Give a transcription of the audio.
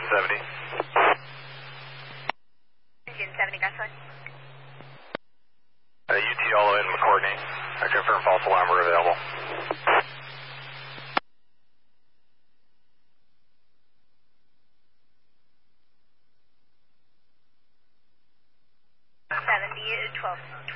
70. Engine 70, got one. UT all the way to McCourtney. I confirm false alarm, we're available. 70, 12.